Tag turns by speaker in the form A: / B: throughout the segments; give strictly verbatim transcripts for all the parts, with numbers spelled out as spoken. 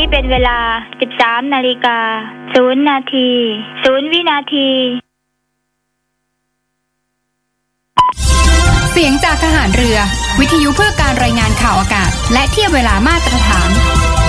A: เป็นเวลา สิบสาม นาฬิกา ศูนย์ นาที ศูนย์ วินาที
B: เสียงจากทหารเรือวิทยุเพื่อการรายงานข่าวอากาศและเทียบเวลามาตรฐาน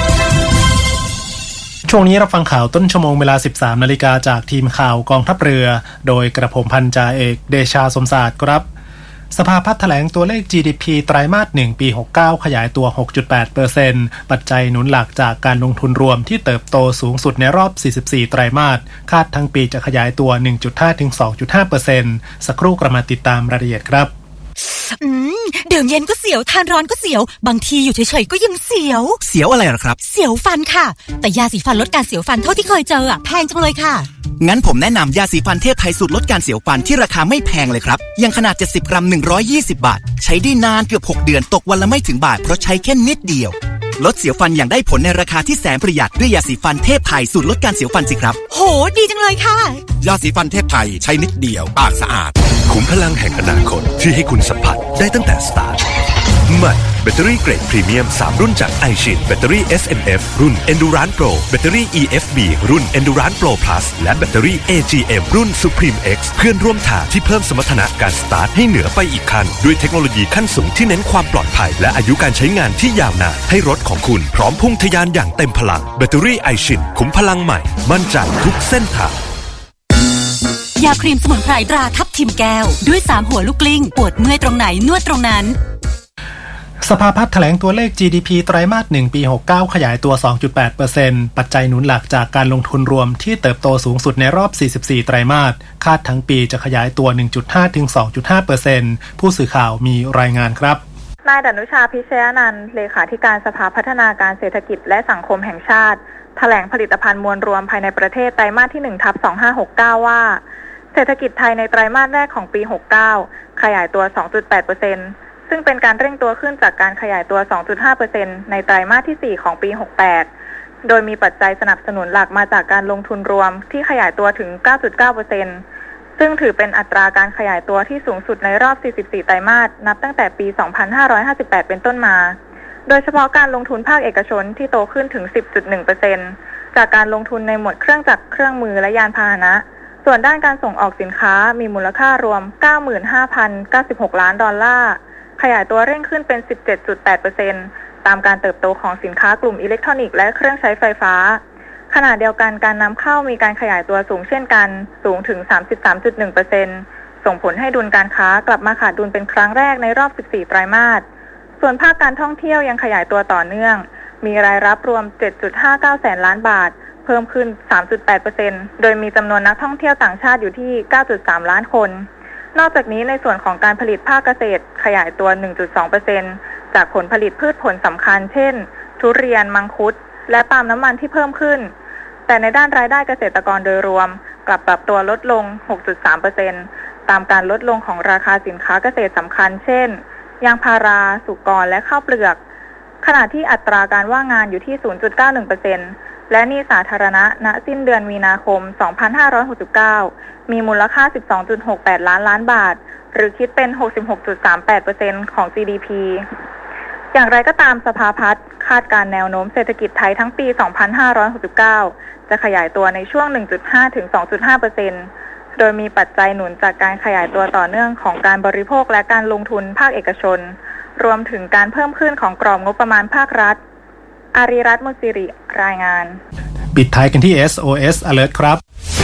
C: ช่วงนี้รับฟังข่าวต้นชั่วโมงเวลา สิบสาม นาฬิกาจากทีมข่าวกองทัพเรือโดยกระผมพันจ่าเอกเดชาสมศาสตร์ครับสภาพัฒน์แถลงตัวเลข จี ดี พี ไตรมาสหนึ่งปีหกสิบเก้าขยายตัว หกจุดแปดเปอร์เซ็นต์ ปัจจัยหนุนหลักจากการลงทุนรวมที่เติบโตสูงสุดในรอบสี่สิบสี่ไตรมาสคาดทั้งปีจะขยายตัว หนึ่งจุดห้า ถึง สองจุดห้าเปอร์เซ็นต์ สักครู่กลับมาติดตามรายละเอียดครับ
D: อืมดื่มเย็นก็เสียวทานร้อนก็เสียวบางทีอยู่เฉยๆก็ยังเสียว
E: เสียวอะไรหรอครับ
D: เสียวฟันค่ะแต่ยาสีฟันลดการเสียวฟันเท่าที่เคยเจออ่ะแพงจังเลยค่ะ
E: งั้นผมแนะนำยาสีฟันเทพไทยสูตรลดการเสียวฟันที่ราคาไม่แพงเลยครับยังขนาดเจ็ดสิบกรัมหนึ่งร้อยยี่สิบบาทใช้ได้นานเกือบหกเดือนตกวันละไม่ถึงบาทเพราะใช้แค่นิดเดียวลดเสียวฟันอย่างได้ผลในราคาที่แสนประหยัดด้วยยาสีฟันเทพไทยสูตรลดการเสียวฟันสิครับ
D: โหดีจังเลยค่ะ
F: ยาสีฟันเทพไทยใช้นิดเดียวปากสะอาดขุมพลังแห่งอนาคตที่ให้คุณสัมผัสได้ตั้งแต่สตาร์ทใหม่แบตเตอรี่เกรดพรีเมียมสามรุ่นจาก iShin แบตเตอรี่ เอส เอ็ม เอฟ รุ่น Endurance Pro แบตเตอรี่ อี เอฟ บี รุ่น Endurance Pro Plus และแบตเตอรี่ เอ จี เอ็ม รุ่น Supreme X เพื่อนร่วมทางที่เพิ่มสมรรถนะการสตาร์ทให้เหนือไปอีกขั้นด้วยเทคโนโลยีขั้นสูงที่เน้นความปลอดภัยและอายุการใช้งานที่ยาวนานให้รถของคุณพร้อมพุ่งทะยานอย่างเต็มพลังแบตเตอรี่ iShin ขุมพลังใหม่มั่นใจทุกเส้นทาง
D: ยาครีมสมุนไพรตราทับทิมแก้วด้วยสามหัวลูกกลิ้งปวดเมื่อยตรงไหนนวดตรงนั้น
C: สภาพัฒน์แถลงตัวเลข จี ดี พี ไตรมาสหนึ่งปีหกสิบเก้าขยายตัว สองจุดแปดเปอร์เซ็นต์ ปัจจัยหนุนหลักจากการลงทุนรวมที่เติบโตสูงสุดในรอบสี่สิบสี่ไตรมาสคาดทั้งปีจะขยายตัว หนึ่งจุดห้า ถึง สองจุดห้าเปอร์เซ็นต์ ผู้สื่อข่าวมีรายงานครับ
G: นายดนุชาพิชยนันท์เลขาธิการสภาพัฒนาการเศรษฐกิจและสังคมแห่งชาติแถลงผลิตภัณฑ์มวลรวมภายในประเทศไตรมาสที่ หนึ่งทับสองพันห้าร้อยหกสิบเก้า ว่าเศรษฐกิจไทยในไตรมาสแรกของปีหกสิบเก้าขยายตัว สองจุดแปดเปอร์เซ็นต์ ซึ่งเป็นการเร่งตัวขึ้นจากการขยายตัว สองจุดห้าเปอร์เซ็นต์ ในไตรมาสที่สี่ของปีหกสิบแปดโดยมีปัจจัยสนับสนุนหลักมาจากการลงทุนรวมที่ขยายตัวถึง เก้าจุดเก้าเปอร์เซ็นต์ ซึ่งถือเป็นอัตราการขยายตัวที่สูงสุดในรอบสี่สิบสี่ไตรมาสนับตั้งแต่ปี สองพันห้าร้อยห้าสิบแปด เป็นต้นมาโดยเฉพาะการลงทุนภาคเอกชนที่โตขึ้นถึง สิบจุดหนึ่งเปอร์เซ็นต์ จากการลงทุนในหมวดเครื่องจักรเครื่องมือและยานพาหนะส่วนด้านการส่งออกสินค้ามีมูลค่ารวม เก้าหมื่นห้าพันเก้าสิบหก ล้านดอลลาร์ขยายตัวเร่งขึ้นเป็น สิบเจ็ดจุดแปดเปอร์เซ็นต์ ตามการเติบโตของสินค้ากลุ่มอิเล็กทรอนิกส์และเครื่องใช้ไฟฟ้าขณะเดียวกันการนำเข้ามีการขยายตัวสูงเช่นกันสูงถึง สามสิบสามจุดหนึ่งเปอร์เซ็นต์ ส่งผลให้ดุลการค้ากลับมาขาดดุลเป็นครั้งแรกในรอบสิบสี่ไตรมาสส่วนภาคการท่องเที่ยวยังขยายตัวต่อเนื่องมีรายรับรวม เจ็ดจุดห้าเก้า แสนล้านบาทเพิ่มขึ้น สามจุดแปดเปอร์เซ็นต์ โดยมีจำนวนนักท่องเที่ยวต่างชาติอยู่ที่ เก้าจุดสาม ล้านคนนอกจากนี้ในส่วนของการผลิตภาคเกษตรขยายตัว หนึ่งจุดสองเปอร์เซ็นต์ จากผลผลิตพืชผลสำคัญเช่นทุเรียนมังคุดและปาล์มน้ำมันที่เพิ่มขึ้นแต่ในด้านรายได้เกษตรกรโดยรวมกลับปรับตัวลดลง หกจุดสามเปอร์เซ็นต์ ตามการลดลงของราคาสินค้าเกษตรสำคัญเช่นยางพาราสุกรและข้าวเปลือกขณะที่อัตราการว่างงานอยู่ที่ ศูนย์จุดเก้าหนึ่งเปอร์เซ็นต์ และหนี้สาธารณะณสิ้นเดือนมีนาคม สองพันห้าร้อยหกสิบเก้า มีมูลค่า สิบสองจุดหกแปด ล้านล้านบาทหรือคิดเป็น หกสิบหกจุดสามแปดเปอร์เซ็นต์ ของ จี ดี พี อย่างไรก็ตามสภาพัฒน์คาดการแนวโน้มเศรษฐกิจไทยทั้งปี สองพันห้าร้อยหกสิบเก้า จะขยายตัวในช่วง หนึ่งจุดห้า ถึง สองจุดห้าเปอร์เซ็นต์ โดยมีปัจจัยหนุนจากการขยายตัวต่อเนื่องของการบริโภคและการลงทุนภาคเอกชนรวมถึงการเพิ่มขึ้นของกรอบงบประมาณภาครัฐอารีรัตน์ มุสิริรายงาน
C: ปิดท้ายกันที่ เอส โอ เอส Alert ครับ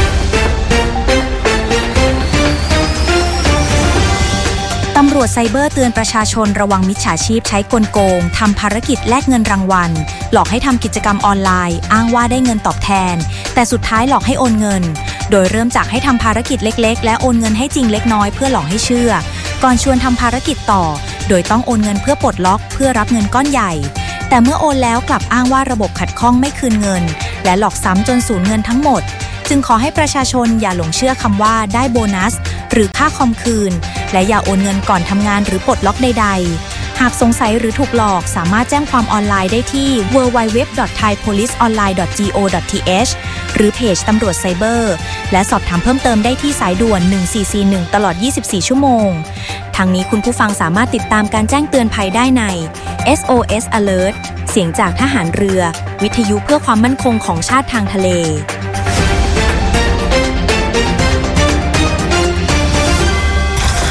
H: ตำรวจไซเบอร์เตือนประชาชนระวังมิจฉาชีพใช้กลโกงทำภารกิจแลกเงินรางวัลหลอกให้ทำกิจกรรมออนไลน์อ้างว่าได้เงินตอบแทนแต่สุดท้ายหลอกให้โอนเงินโดยเริ่มจากให้ทำภารกิจเล็กๆและโอนเงินให้จริงเล็กน้อยเพื่อหลอกให้เชื่อก่อนชวนทำภารกิจต่อโดยต้องโอนเงินเพื่อปลดล็อกเพื่อรับเงินก้อนใหญ่แต่เมื่อโอนแล้วกลับอ้างว่าระบบขัดข้องไม่คืนเงินและหลอกซ้ำจนสูญเงินทั้งหมดจึงขอให้ประชาชนอย่าหลงเชื่อคำว่าได้โบนัสหรือค่าคอมคืนและอย่าโอนเงินก่อนทำงานหรือปลดล็อกใดๆหากสงสัยหรือถูกหลอกสามารถแจ้งความออนไลน์ได้ที่ ดับเบิลยู ดับเบิลยู ดับเบิลยู ดอท ไทยโพลิสออนไลน์ ดอท จี โอ ดอท ที เอช หรือเพจตำรวจไซเบอร์และสอบถามเพิ่มเติมได้ที่สายด่วนหนึ่งสี่สี่หนึ่งตลอดยี่สิบสี่ชั่วโมงทางนี้คุณผู้ฟังสามารถติดตามการแจ้งเตือนภัยได้ใน เอส โอ เอส Alert เสียงจากทหารเรือวิทยุเพื่อความมั่นคงของชาติทางทะเล